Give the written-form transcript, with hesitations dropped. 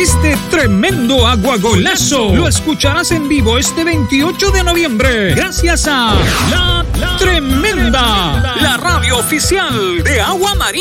Este tremendo aguagolazo lo escucharás en vivo este 28 de noviembre. Gracias a La Tremenda, la radio oficial de Agua María.